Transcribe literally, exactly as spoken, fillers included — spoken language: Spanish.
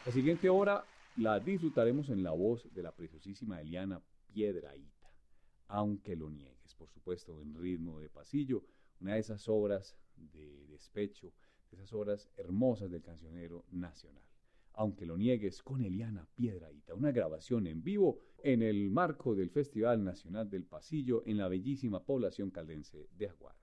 La siguiente hora la disfrutaremos en la voz de la preciosísima Eliana Piedrahíta, aunque lo niegues, por supuesto, en ritmo de pasillo, una de esas obras de despecho, de esas obras hermosas del cancionero nacional. Aunque lo niegues, con Eliana Piedrahíta, una grabación en vivo en el marco del Festival Nacional del Pasillo en la bellísima población caldense de Aguada.